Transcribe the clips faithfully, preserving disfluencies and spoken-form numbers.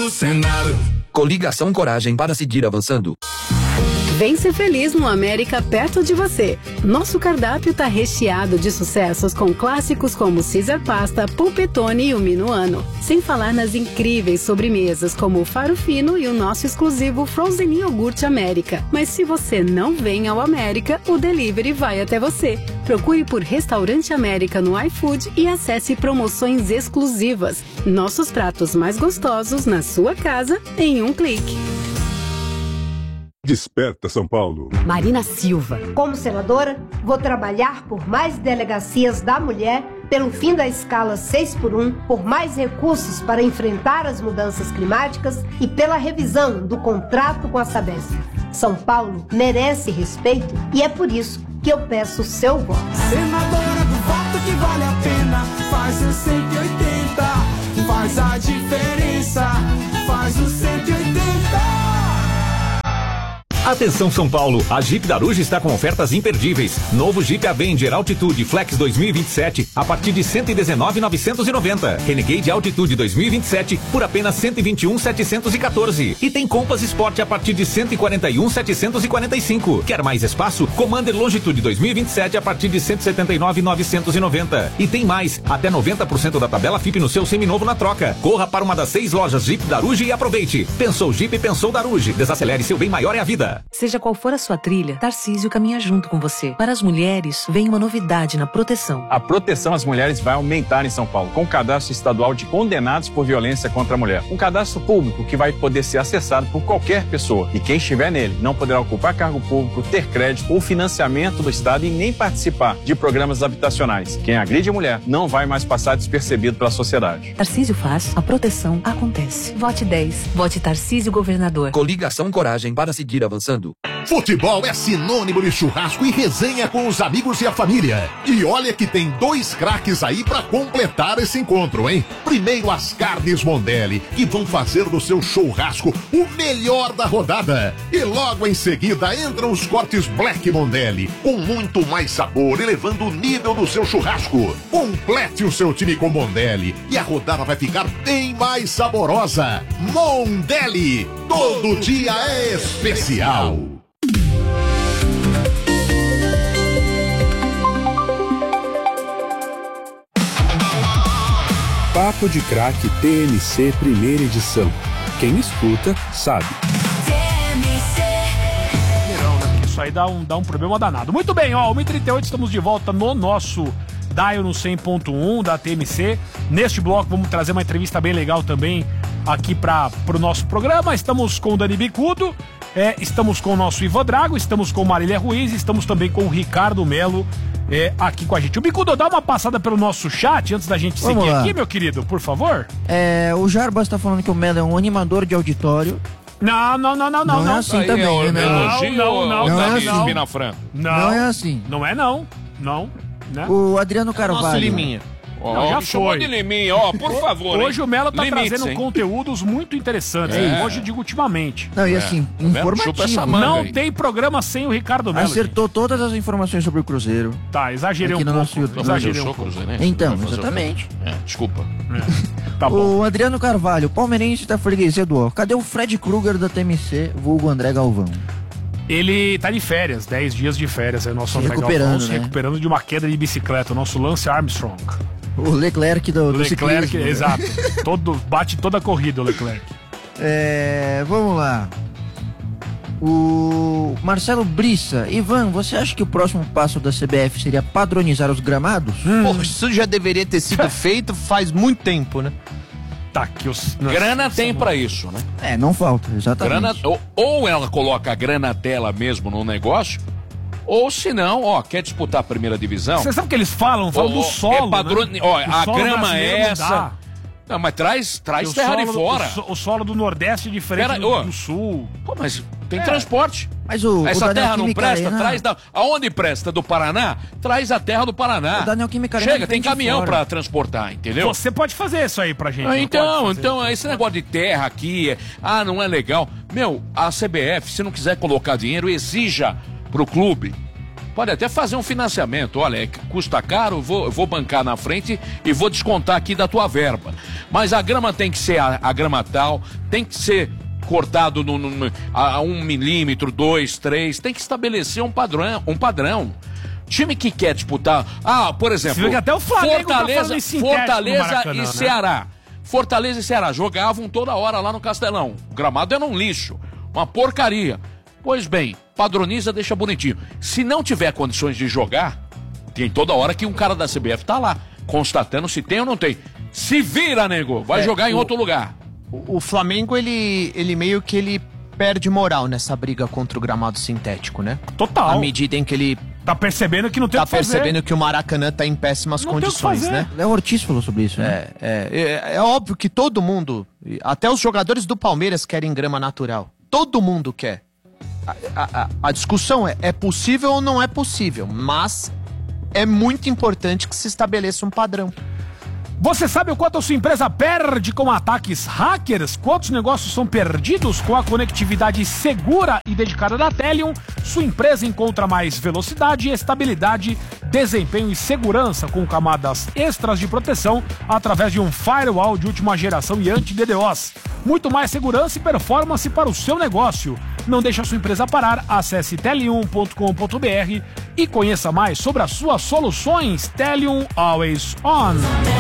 do Senado. Coligação Coragem para seguir avançando. Vem ser feliz no América perto de você. Nosso cardápio tá recheado de sucessos com clássicos como Caesar Pasta, Polpettone e o Minuano. Sem falar nas incríveis sobremesas como o Faro Fino e o nosso exclusivo Frozen Iogurte América. Mas se você não vem ao América, o delivery vai até você. Procure por Restaurante América no iFood e acesse promoções exclusivas. Nossos pratos mais gostosos na sua casa em um clique. Desperta São Paulo. Marina Silva. Como senadora, vou trabalhar por mais delegacias da mulher, pelo fim da escala seis por um, por mais recursos para enfrentar as mudanças climáticas e pela revisão do contrato com a Sabesp. São Paulo merece respeito e é por isso que eu peço o seu voto. Senadora do voto que vale a pena, faz o cento e oitenta, faz a diferença, faz o cento e oitenta. Atenção São Paulo, a Jeep Daruge está com ofertas imperdíveis. Novo Jeep Avenger Altitude Flex dois mil e vinte e sete a partir de cento e dezenove mil novecentos e noventa. Renegade Altitude dois mil e vinte e sete por apenas cento e vinte e um mil setecentos e quatorze. E tem Compass Sport a partir de cento e quarenta e um mil setecentos e quarenta e cinco. Quer mais espaço? Commander Longitude dois mil e vinte e sete a partir de cento e setenta e nove mil novecentos e noventa. E tem mais, até noventa por cento da tabela F I P no seu seminovo na troca. Corra para uma das seis lojas Jeep Daruge e aproveite. Pensou Jeep, pensou Daruge. Desacelere, seu bem maior é a vida. Seja qual for a sua trilha, Tarcísio caminha junto com você. Para as mulheres, vem uma novidade na proteção. A proteção às mulheres vai aumentar em São Paulo, com o cadastro estadual de condenados por violência contra a mulher. Um cadastro público que vai poder ser acessado por qualquer pessoa. E quem estiver nele não poderá ocupar cargo público, ter crédito ou financiamento do Estado e nem participar de programas habitacionais. Quem agride a mulher não vai mais passar despercebido pela sociedade. Tarcísio faz, a proteção acontece. Vote dez. Vote Tarcísio Governador. Coligação Coragem para seguir avançando. Futebol é sinônimo de churrasco e resenha com os amigos e a família. E olha que tem dois craques aí pra completar esse encontro, hein? Primeiro as carnes Mondelli, que vão fazer do seu churrasco o melhor da rodada. E logo em seguida entram os cortes Black Mondelli, com muito mais sabor, elevando o nível do seu churrasco. Complete o seu time com Mondelli e a rodada vai ficar bem mais saborosa. Mondelli, todo dia é especial. Papo de Craque T M C primeira edição. Quem escuta, sabe. Isso aí dá um, dá um problema danado. Muito bem, ó, uma e trinta e oito, estamos de volta no nosso Dial no cem ponto um da T M C. Neste bloco vamos trazer uma entrevista bem legal também aqui para o nosso programa. Estamos com o Dani Bicudo, é, estamos com o nosso Ivan Drago, estamos com Marília Ruiz, estamos também com o Ricardo Melo é, aqui com a gente. O Bicudo, dá uma passada pelo nosso chat antes da gente Vamos seguir lá. aqui, meu querido, por favor. É, o Jarbas tá falando que o Melo é um animador de auditório. Não, não, não, não, não. Não é assim Aí, também, é, né? Não, não, não, Não é não, assim. não. Não, não é assim. Não é não, não, né? O Adriano Carvalho. Nosso Liminha. Não, já Ó, chamou foi. de Liminha, ó, por favor. Hoje hein? o Melo tá Limites, trazendo hein? conteúdos muito interessantes. É. hein? Hoje, digo ultimamente. Não, e assim, Tá vendo? Chupa essa informativo. manga Não aí. tem programa sem o Ricardo Melo. Acertou todas as informações sobre o Cruzeiro. gente. Tá, exagerei Aqui um no pouco. nosso YouTube. Exagerei Eu um sou pouco. cruzeirense, Então, vai fazer o quê? exatamente. É, desculpa. Tá bom. O Adriano Carvalho, palmeirense da freguesia do Ó. Cadê o Fred Krueger da T M C, vulgo André Galvão? Ele tá de férias, dez dias de férias. É nosso Se André recuperando, Galvão, se né? recuperando de uma queda de bicicleta. O nosso Lance Armstrong. O Leclerc do, O do Leclerc, ciclismo, né? exato. Todo, bate toda a corrida o Leclerc. É, vamos lá. O Marcelo Brissa. Ivan, você acha que o próximo passo da C B F seria padronizar os gramados? Pô, isso já deveria ter sido feito faz muito tempo, né? Tá, que os... Grana tem pra isso, né? É, não falta, exatamente. Grana, ou, ou ela coloca a grana dela mesmo no negócio, ou se não, ó, quer disputar a primeira divisão. Você sabe o que eles falam? Falam do Ó, solo, é padrone- né? Ó, O a solo grama brasileiro é não essa. dá. Não, mas traz, traz O terra solo de do- fora. O, so- o solo do Nordeste é diferente Pera- do, ô. do Sul. Pô, mas tem É. transporte. Mas o, o Essa da terra não Neoquímica presta, Arena- traz da... Aonde presta? Do Paraná? Traz a terra do Paraná. O da Neoquímica Arena Chega, é tem frente caminhão fora. pra transportar, entendeu? Você pode fazer isso aí pra gente. Ah, não então, pode fazer? então, esse negócio de terra aqui, é, ah, não é legal. Meu, a C B F, se não quiser colocar dinheiro, exija pro clube Pode até fazer um financiamento. Olha, é que custa caro, vou, vou bancar na frente e vou descontar aqui da tua verba. Mas a grama tem que ser a, a grama tal, tem que ser cortado no, no, a, a um milímetro, dois, três, tem que estabelecer um padrão, um padrão. Time que quer disputar, ah, por exemplo, Você vê que até o Flamengo Fortaleza, tá sintético Fortaleza no Maracanã, e né? Ceará. Fortaleza e Ceará jogavam toda hora lá no Castelão. O gramado era um lixo, uma porcaria. Pois bem, padroniza, deixa bonitinho. Se não tiver condições de jogar, tem toda hora que um cara da C B F tá lá, constatando se tem ou não tem. Se vira, nego, vai É, jogar em o- outro lugar. O, o Flamengo, ele, ele meio que ele perde moral nessa briga contra o gramado sintético, né? Total. À medida em que ele Tá percebendo que não tem tá o que fazer. percebendo que o Maracanã tá em péssimas Não tem o que condições, fazer. né? Léo Ortiz falou sobre isso, né? É, é, é, é óbvio que todo mundo, até os jogadores do Palmeiras querem grama natural. Todo mundo quer. A, a- a- a discussão é, é possível ou não é possível, mas é muito importante que se estabeleça um padrão. Você sabe o quanto a sua empresa perde com ataques hackers? Quantos negócios são perdidos com a conectividade segura e dedicada da Telium? Sua empresa encontra mais velocidade, estabilidade, desempenho e segurança com camadas extras de proteção através de um firewall de última geração e anti-D DoS. Muito mais segurança e performance para o seu negócio. Não deixe a sua empresa parar. Acesse telium ponto com ponto br e conheça mais sobre as suas soluções. Telium Always On.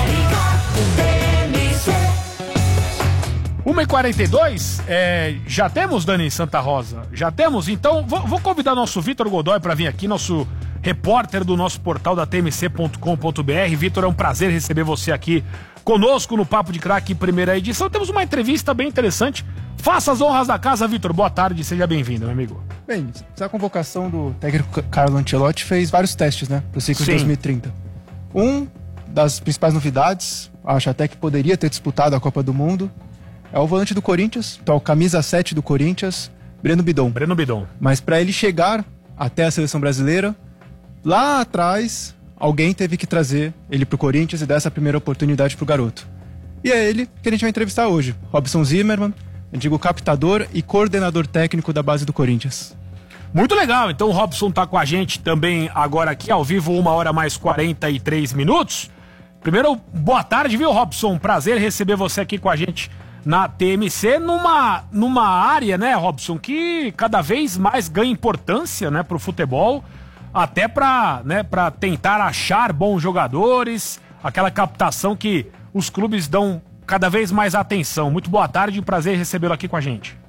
uma e quarenta e dois, é, já temos, Dani Santa Rosa? Já temos? Então, vou, vou convidar nosso Vitor Godoy para vir aqui, nosso repórter do nosso portal da T M C ponto com ponto br. Vitor, é um prazer receber você aqui conosco no Papo de Craque, primeira edição. Temos uma entrevista bem interessante. Faça as honras da casa, Vitor. Boa tarde, seja bem-vindo, meu amigo. Bem, a convocação do técnico Carlo Ancelotti fez vários testes, né, pro ciclo de Sim. dois mil e trinta. Um das principais novidades, acho até que poderia ter disputado a Copa do Mundo, é o volante do Corinthians, então camisa sete do Corinthians, Breno Bidon. Breno Bidon. Mas para ele chegar até a seleção brasileira, lá atrás, alguém teve que trazer ele pro Corinthians e dar essa primeira oportunidade pro garoto. E é ele que a gente vai entrevistar hoje, Robson Zimmermann, antigo captador e coordenador técnico da base do Corinthians. Muito legal, então o Robson tá com a gente também agora aqui ao vivo, uma hora mais quarenta e três minutos. Primeiro, boa tarde, viu, Robson? Prazer receber você aqui com a gente na T M C, numa, numa área, né, Robson, que cada vez mais ganha importância, né, pro futebol, até pra, né, pra tentar achar bons jogadores, aquela captação que os clubes dão cada vez mais atenção. Muito boa tarde, prazer recebê-lo aqui com a gente.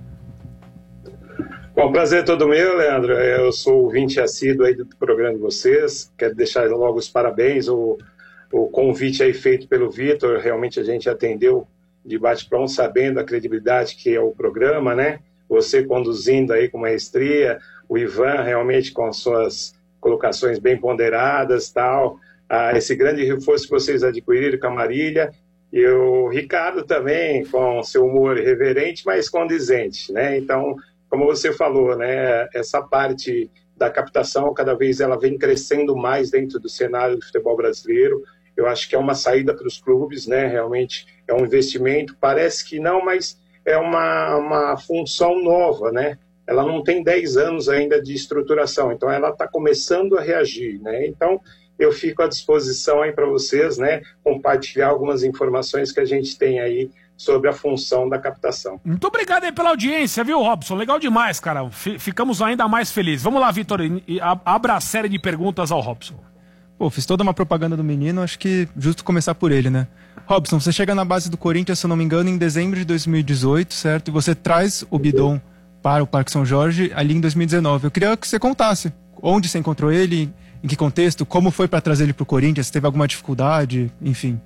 Bom, prazer é todo meu, Leandro. Eu sou ouvinte assíduo aí do programa de vocês. Quero deixar logo os parabéns, o, o convite aí feito pelo Vitor. Realmente a gente atendeu de bate-pronto, sabendo a credibilidade que é o programa, né? Você conduzindo aí com maestria, o Ivan realmente com suas colocações bem ponderadas, tal. Ah, esse grande reforço que vocês adquiriram com a Marília. E o Ricardo também, com seu humor irreverente, mas condizente, né? Então, como você falou, né, essa parte da captação, cada vez ela vem crescendo mais dentro do cenário do futebol brasileiro. Eu acho que é uma saída para os clubes, né? Realmente é um investimento. Parece que não, mas é uma, uma função nova, né? Ela não tem dez anos ainda de estruturação, então ela está começando a reagir, né? Então, eu fico à disposição aí para vocês, né, compartilhar algumas informações que a gente tem aí sobre a função da captação. Muito obrigado aí pela audiência, viu, Robson? Legal demais, cara. F- ficamos ainda mais felizes. Vamos lá, Vitor, e- e a- abra a série de perguntas ao Robson. Pô, fiz toda uma propaganda do menino, acho que justo começar por ele, né? Robson, você chega na base do Corinthians, se eu não me engano, em dezembro de dois mil e dezoito, certo? E você traz o Bidon para o Parque São Jorge ali em dois mil e dezenove. Eu queria que você contasse onde você encontrou ele, em que contexto, como foi para trazer ele para o Corinthians, se teve alguma dificuldade, enfim.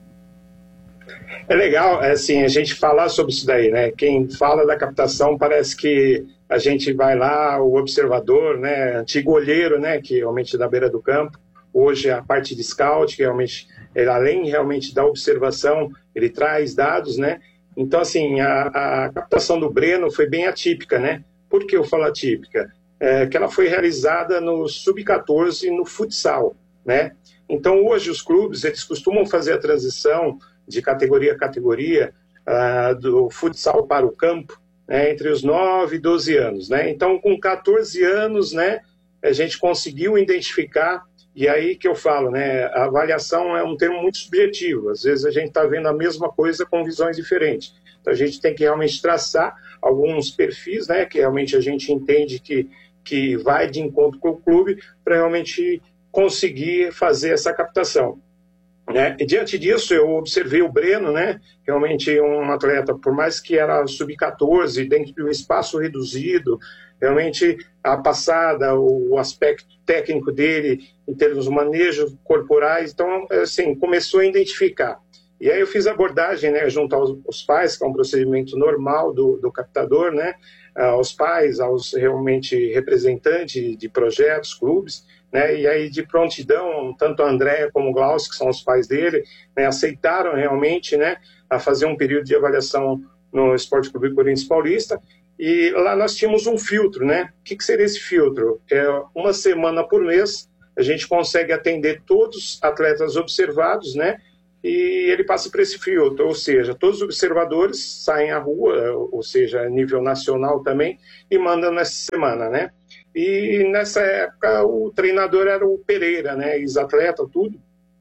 É legal, assim, a gente falar sobre isso daí, né? Quem fala da captação parece que a gente vai lá, o observador, né? Antigo olheiro, né? Que realmente é da beira do campo. Hoje a parte de scout, que realmente, ele, além realmente da observação, ele traz dados, né? Então, assim, a, a captação do Breno foi bem atípica, né? Por que eu falo atípica? É, que ela foi realizada no sub quatorze no futsal, né? Então, hoje os clubes, eles costumam fazer a transição de categoria a categoria uh, do futsal para o campo, né, entre os nove e doze anos, né? Então, com quatorze anos, né, a gente conseguiu identificar, e aí que eu falo, né, a avaliação é um termo muito subjetivo, às vezes a gente está vendo a mesma coisa com visões diferentes. Então a gente tem que realmente traçar alguns perfis, né, que realmente a gente entende que, que vai de encontro com o clube para realmente conseguir fazer essa captação. Né? E diante disso, eu observei o Breno, né, realmente um atleta, por mais que era sub catorze, dentro de um espaço reduzido, realmente a passada, o aspecto técnico dele, em termos de manejo corporais, então, assim, começou a identificar. E aí eu fiz a abordagem, né, junto aos, aos pais, que é um procedimento normal do, do captador, né, aos pais, aos realmente representantes de projetos, clubes, né, e aí de prontidão, tanto a Andréa como o Glaucio, que são os pais dele, né, aceitaram realmente, né, a fazer um período de avaliação no Esporte Clube Corinthians Paulista, e lá nós tínhamos um filtro, né, o que, que seria esse filtro? É uma semana por mês, a gente consegue atender todos os atletas observados, né, e ele passa por esse filtro, ou seja, todos os observadores saem à rua, ou seja, a nível nacional também, e mandam nessa semana, né? E nessa época o treinador era o Pereira, né, ex-atleta, tudo.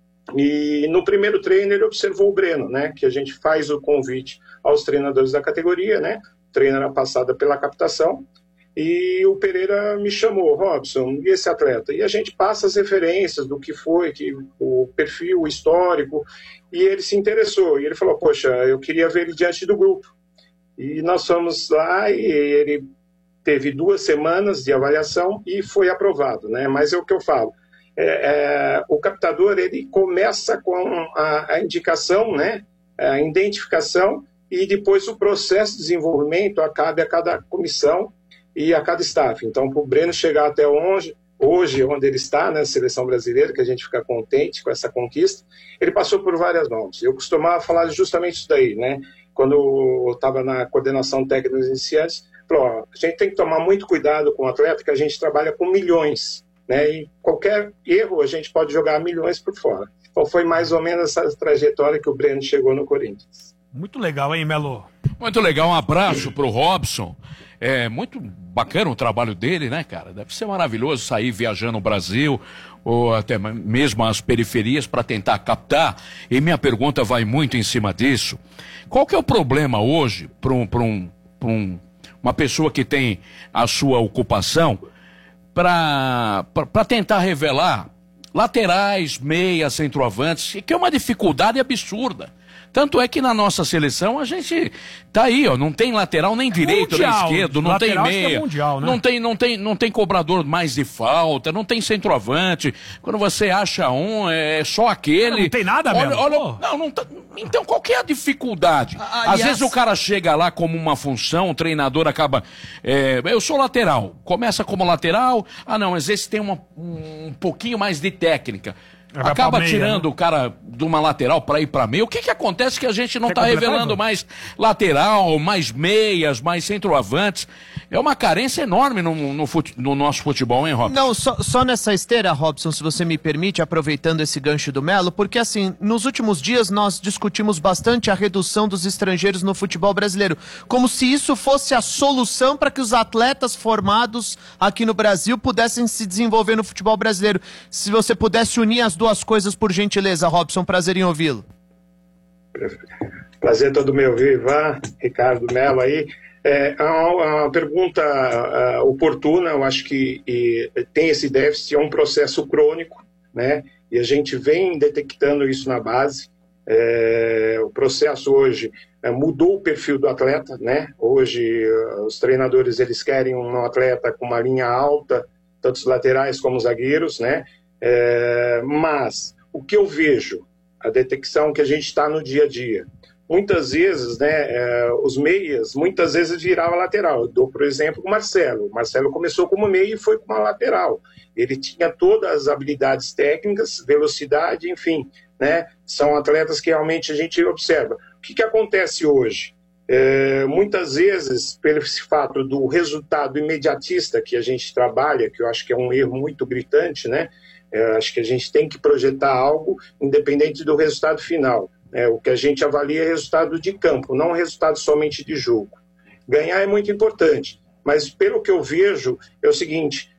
E no primeiro treino ele observou o Breno, né, que a gente faz o convite aos treinadores da categoria, né? O treino era passado pela captação. E o Pereira me chamou, Robson, e esse atleta? E a gente passa as referências do que foi, que, o perfil, o histórico, e ele se interessou. E ele falou, poxa, eu queria ver ele diante do grupo. E nós fomos lá e ele teve duas semanas de avaliação e foi aprovado, né? Mas é o que eu falo, é, é, o captador ele começa com a, a indicação, né? A identificação, e depois o processo de desenvolvimento cabe a cada comissão e a cada staff. Então, para o Breno chegar até onde, hoje, onde ele está, na seleção brasileira, que a gente fica contente com essa conquista, ele passou por várias mãos. Eu costumava falar justamente isso daí, né? Quando eu estava na coordenação técnica dos iniciantes, falou, ó, a gente tem que tomar muito cuidado com o atleta, que a gente trabalha com milhões, né? E qualquer erro a gente pode jogar milhões por fora. Então foi mais ou menos essa trajetória que o Breno chegou no Corinthians. Muito legal, hein, Melo? Muito legal, um abraço pro Robson. É muito bacana o trabalho dele, né, cara? Deve ser maravilhoso sair viajando o Brasil, ou até mesmo as periferias, para tentar captar. E minha pergunta vai muito em cima disso. Qual que é o problema hoje para um, para um, para um, uma pessoa que tem a sua ocupação para para tentar revelar laterais, meias, centroavantes, que é uma dificuldade absurda? Tanto é que na nossa seleção a gente tá aí, ó, não tem lateral nem direito nem esquerdo, não tem meia, mundial, né? não tem não tem não tem cobrador mais de falta, não tem centroavante. Quando você acha um, é só aquele. Não tem nada mesmo. Olha, olha, não, não tá, então qual que é a dificuldade? Aliás, às vezes o cara chega lá como uma função, o treinador acaba, é, eu sou lateral, começa como lateral, ah não, às vezes tem uma, um pouquinho mais de técnica. Acaba meia, tirando, né, o cara de uma lateral para ir para meia. O que que acontece que a gente não está revelando mais lateral, mais meias, mais centroavantes? É uma carência enorme no, no, fute, no nosso futebol, hein, Robson? Não, só, só nessa esteira, Robson, se você me permite, aproveitando esse gancho do Melo, porque assim, nos últimos dias nós discutimos bastante a redução dos estrangeiros no futebol brasileiro, como se isso fosse a solução para que os atletas formados aqui no Brasil pudessem se desenvolver no futebol brasileiro. Se você pudesse unir as duas coisas, por gentileza, Robson, prazer em ouvi-lo. Prazer todo meu, Ivan, Ricardo Melo aí. É uma, uma pergunta uh, oportuna, eu acho que e, tem esse déficit, é um processo crônico, né? E a gente vem detectando isso na base. É, o processo hoje é, mudou o perfil do atleta, né? Hoje uh, os treinadores eles querem um atleta com uma linha alta, tanto os laterais como os zagueiros, né? É, mas o que eu vejo, a detecção que a gente está no dia a dia, muitas vezes, né, é, os meias, muitas vezes virava lateral. Eu dou, por exemplo, o Marcelo. O Marcelo começou como meia e foi como lateral. Ele tinha todas as habilidades técnicas, velocidade, enfim, né, são atletas que realmente a gente observa. O que, que acontece hoje? É, muitas vezes, pelo fato do resultado imediatista que a gente trabalha, que eu acho que é um erro muito gritante, né, é, acho que a gente tem que projetar algo independente do resultado final. É, o que a gente avalia é resultado de campo, não resultado somente de jogo. Ganhar é muito importante, mas pelo que eu vejo é o seguinte,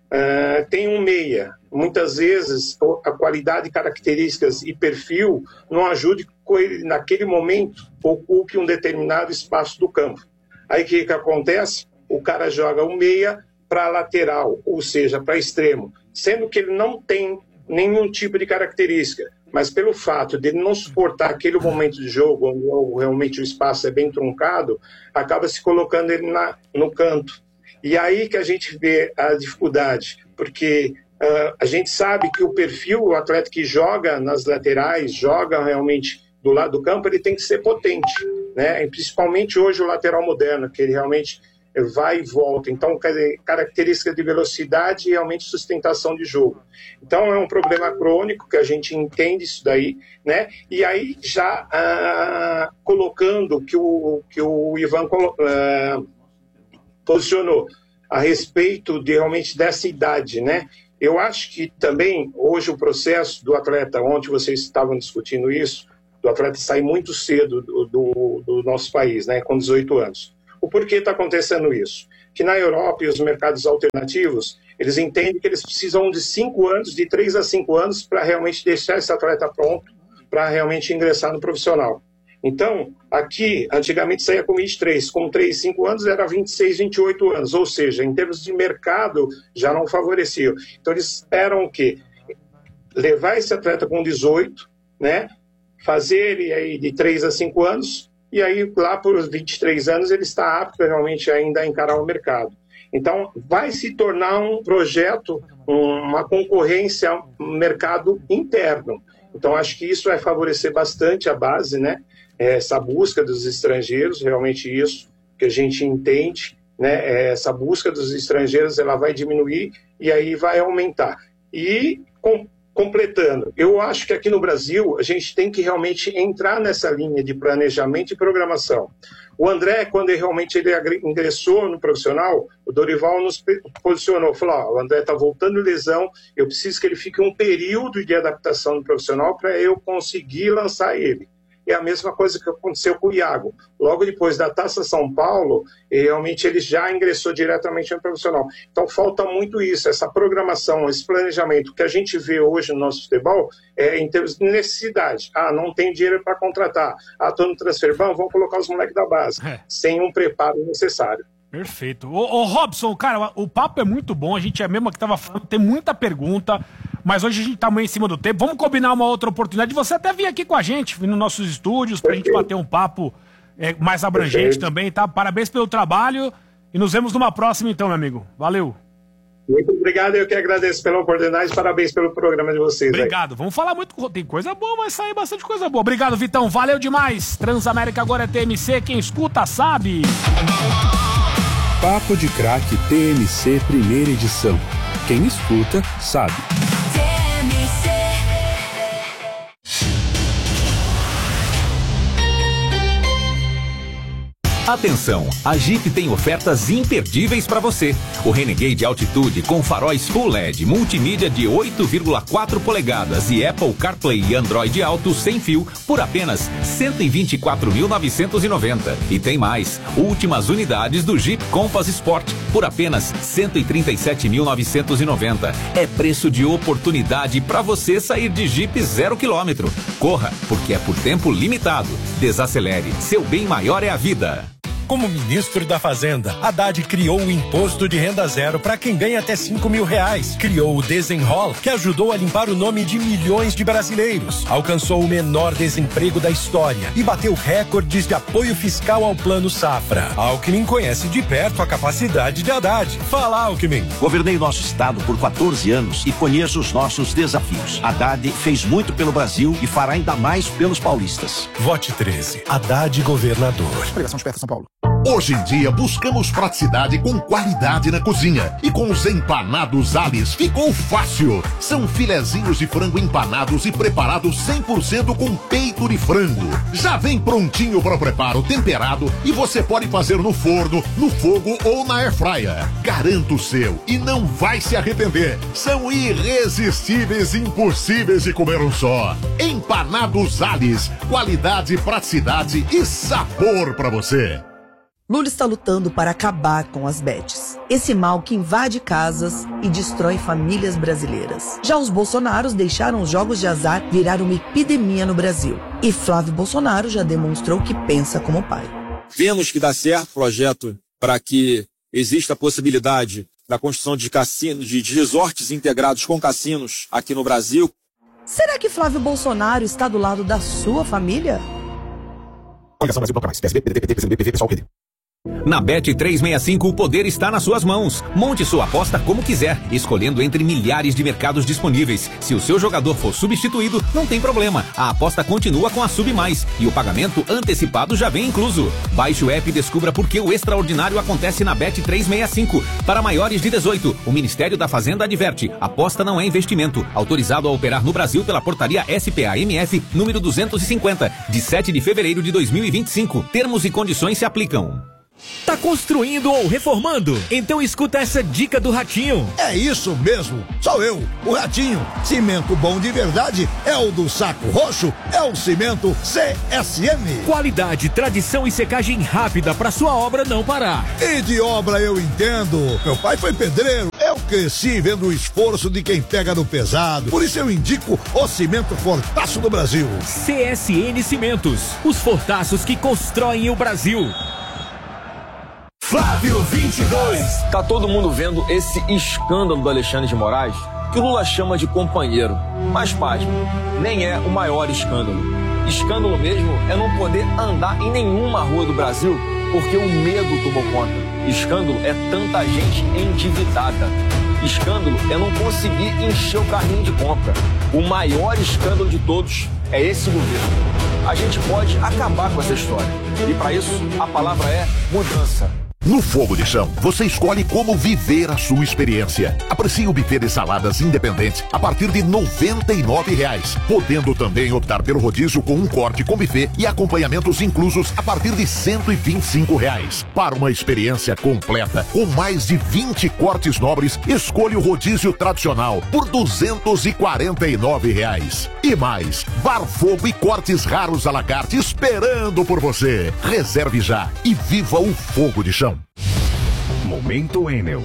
uh, tem um meia. Muitas vezes a qualidade, características e perfil não ajude com ele, naquele momento, ocupe um determinado espaço do campo. Aí o que, que acontece? O cara joga o meia para lateral, ou seja, para extremo, sendo que ele não tem nenhum tipo de característica, mas pelo fato de ele não suportar aquele momento de jogo, onde realmente o espaço é bem truncado, acaba se colocando ele na, no canto. E aí que a gente vê a dificuldade, porque uh, a gente sabe que o perfil, o atleta que joga nas laterais, joga realmente do lado do campo, ele tem que ser potente, né? E principalmente hoje o lateral moderno, que ele realmente vai e volta. Então, característica de velocidade e realmente sustentação de jogo. Então, é um problema crônico que a gente entende isso daí, né? E aí, já ah, colocando que o, que o Ivan ah, posicionou a respeito de realmente dessa idade, né? Eu acho que também, hoje, o processo do atleta, ontem vocês estavam discutindo isso, do atleta sair muito cedo do, do, do nosso país, né? Com dezoito anos. O porquê está acontecendo isso? Que na Europa e os mercados alternativos, eles entendem que eles precisam de cinco anos, de três a cinco anos, para realmente deixar esse atleta pronto, para realmente ingressar no profissional. Então, aqui, antigamente saía com vinte e três, com três, cinco anos era vinte e seis, vinte e oito anos, ou seja, em termos de mercado, já não favorecia. Então, eles esperam o quê? Levar esse atleta com dezoito, né? Fazer ele aí de três a cinco anos, e aí, lá por vinte e três anos, ele está apto realmente ainda a encarar o mercado. Então, vai se tornar um projeto, uma concorrência, um mercado interno. Então, acho que isso vai favorecer bastante a base, né? Essa busca dos estrangeiros, realmente isso que a gente entende, né? Essa busca dos estrangeiros, ela vai diminuir e aí vai aumentar. E, com completando, eu acho que aqui no Brasil a gente tem que realmente entrar nessa linha de planejamento e programação. O André, quando ele realmente ele ingressou no profissional, o Dorival nos posicionou, falou, ó, o André está voltando de lesão, eu preciso que ele fique um período de adaptação no profissional para eu conseguir lançar ele. É a mesma coisa que aconteceu com o Iago. Logo depois da Taça São Paulo, realmente ele já ingressou diretamente no profissional. Então falta muito isso, essa programação, esse planejamento que a gente vê hoje no nosso futebol, é, em termos de necessidade. Ah, não tem dinheiro para contratar. Ah, estou no transfer ban, vamos colocar os moleques da base, é. sem um preparo necessário. Perfeito. Ô, ô Robson, cara, o papo é muito bom, a gente é mesmo que tava falando, tem muita pergunta, mas hoje a gente tá meio em cima do tempo. Vamos combinar uma outra oportunidade de você até vir aqui com a gente, vir nos nossos estúdios, pra Perfeito. gente bater um papo é, mais abrangente Perfeito. também, tá? Parabéns pelo trabalho e nos vemos numa próxima então, meu amigo. Valeu. Muito obrigado, eu que agradeço pela oportunidade, parabéns pelo programa de vocês. Obrigado, aí. Vamos falar muito, tem coisa boa, vai sair bastante coisa boa. Obrigado, Vitão, valeu demais. Transamérica agora é T M C, quem escuta sabe. Papo de Craque T M C Primeira Edição. Quem escuta, sabe. T M C. Atenção, a Jeep tem ofertas imperdíveis para você. O Renegade Altitude com faróis Full L E D, multimídia de oito vírgula quatro polegadas e Apple CarPlay e Android Auto sem fio por apenas cento e vinte e quatro mil novecentos e noventa. E tem mais, últimas unidades do Jeep Compass Sport por apenas cento e trinta e sete mil novecentos e noventa. É preço de oportunidade para você sair de Jeep zero quilômetro. Corra, porque é por tempo limitado. Desacelere, seu bem maior é a vida. Como ministro da Fazenda, Haddad criou o Imposto de Renda Zero para quem ganha até cinco mil reais. Criou o Desenrola, que ajudou a limpar o nome de milhões de brasileiros. Alcançou o menor desemprego da história e bateu recordes de apoio fiscal ao Plano Safra. Alckmin conhece de perto a capacidade de Haddad. Fala, Alckmin. Governei nosso estado por quatorze anos e conheço os nossos desafios. Haddad fez muito pelo Brasil e fará ainda mais pelos paulistas. Vote treze. Haddad governador. Obrigação de perto, São Paulo. Hoje em dia buscamos praticidade com qualidade na cozinha. E com os empanados Alice ficou fácil. São filezinhos de frango empanados e preparados cem por cento com peito de frango. Já vem prontinho para o preparo, temperado, e você pode fazer no forno, no fogo ou na airfryer. Garanto o seu e não vai se arrepender. São irresistíveis e impossíveis de comer um só. Empanados Alice, qualidade, praticidade e sabor para você. Lula está lutando para acabar com as bets, esse mal que invade casas e destrói famílias brasileiras. Já os bolsonaros deixaram os jogos de azar virar uma epidemia no Brasil. E Flávio Bolsonaro já demonstrou que pensa como pai. Vemos que dá certo o projeto para que exista a possibilidade da construção de cassinos, de resorts integrados com cassinos aqui no Brasil. Será que Flávio Bolsonaro está do lado da sua família? Coligação Brasil Bloco Mais, P S B, P D T, P C B, P V, Pessoal, P D. Na Bet trezentos e sessenta e cinco, o poder está nas suas mãos. Monte sua aposta como quiser, escolhendo entre milhares de mercados disponíveis. Se o seu jogador for substituído, não tem problema. A aposta continua com a Sub Mais e o pagamento antecipado já vem incluso. Baixe o app e descubra por que o extraordinário acontece na Bet trezentos e sessenta e cinco. Para maiores de dezoito, o Ministério da Fazenda adverte: aposta não é investimento. Autorizado a operar no Brasil pela portaria S P A M F número duzentos e cinquenta, de sete de fevereiro de dois mil e vinte e cinco. Termos e condições se aplicam. Tá construindo ou reformando? Então escuta essa dica do Ratinho. É isso mesmo, sou eu, o Ratinho. Cimento bom de verdade é o do Saco Roxo, é o cimento C S M. Qualidade, tradição e secagem rápida para sua obra não parar. E de obra eu entendo. Meu pai foi pedreiro. Eu cresci vendo o esforço de quem pega no pesado. Por isso eu indico o cimento Fortaço do Brasil. C S N Cimentos, os fortaços que constroem o Brasil. Flávio vinte e dois. Tá todo mundo vendo esse escândalo do Alexandre de Moraes, que o Lula chama de companheiro. Mas, pasme, nem é o maior escândalo. Escândalo mesmo é não poder andar em nenhuma rua do Brasil porque o medo tomou conta. Escândalo é tanta gente endividada. Escândalo é não conseguir encher o carrinho de compra. O maior escândalo de todos é esse governo. A gente pode acabar com essa história. E para isso, a palavra é mudança. No Fogo de Chão, você escolhe como viver a sua experiência. Aprecie o buffet de saladas independente a partir de noventa e nove reais, podendo também optar pelo rodízio com um corte com buffet e acompanhamentos inclusos a partir de cento e vinte e cinco reais. Para uma experiência completa, com mais de vinte cortes nobres, escolha o rodízio tradicional por duzentos e quarenta e nove reais. E mais, bar fogo e cortes raros à la carte esperando por você. Reserve já e viva o Fogo de Chão. Momento Enel.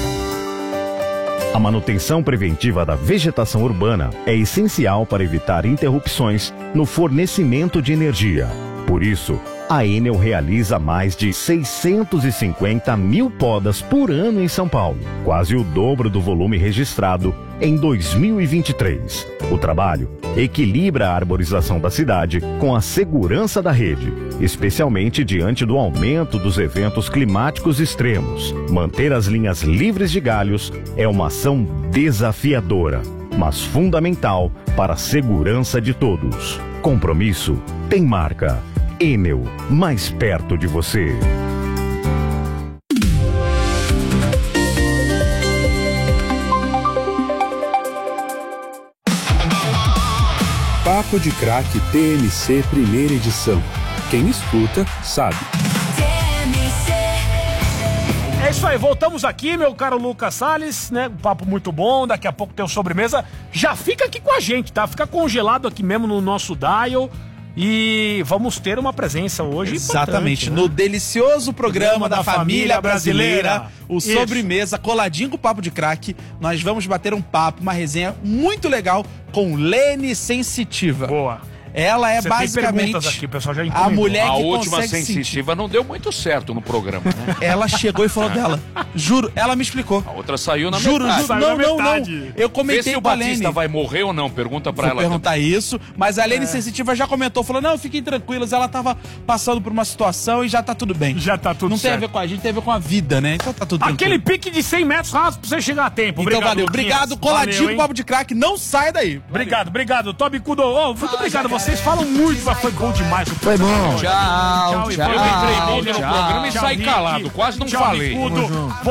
A manutenção preventiva da vegetação urbana é essencial para evitar interrupções no fornecimento de energia. Por isso, a Enel realiza mais de seiscentos e cinquenta mil podas por ano em São Paulo, quase o dobro do volume registrado em dois mil e vinte e três. O trabalho equilibra a arborização da cidade com a segurança da rede, especialmente diante do aumento dos eventos climáticos extremos. Manter as linhas livres de galhos é uma ação desafiadora, mas fundamental para a segurança de todos. Compromisso tem marca. Enel, mais perto de você. Papo de Craque T M C primeira edição. Quem escuta, sabe. É isso aí, voltamos aqui, meu caro Lucas Salles, né? Um papo muito bom, daqui a pouco tem o sobremesa. Já fica aqui com a gente, tá? Fica congelado aqui mesmo no nosso dial. E vamos ter uma presença hoje exatamente, né? no delicioso programa, programa da, da Família Brasileira, brasileira o Isso. Sobremesa, coladinho com o Papo de Craque. Nós vamos bater um papo, uma resenha muito legal com Lene Sensitiva. Boa. Ela é Você basicamente aqui, o pessoal já a mulher que a última consegue sensitiva sentir. Não deu muito certo no programa, né? Ela chegou e falou dela. Juro, ela me explicou. A outra saiu na juro, metade. Juro, não, não, não. Eu comentei Vê se com o a Lene. Batista vai morrer ou não, pergunta pra Vou ela. perguntar também. isso, mas a Lene é. Sensitiva já comentou, falou, não, fiquem tranquilos, ela tava passando por uma situação e já tá tudo bem. Já tá tudo não certo. Não tem a ver com a gente, tem a ver com a vida, né? Então tá tudo bem. Aquele pique de cem metros raso pra você chegar a tempo. Então obrigado, valeu, obrigado, coladinho com o Papo de Craque, não sai daí. Valeu. Obrigado, obrigado, Tobi Kudo. Oh, muito ah, obrigado, vocês falam muito, mas foi bom demais. Foi bom. Tchau, tchau. tchau Eu entrei no tchau, programa e saí calado, quase não tchau, falei.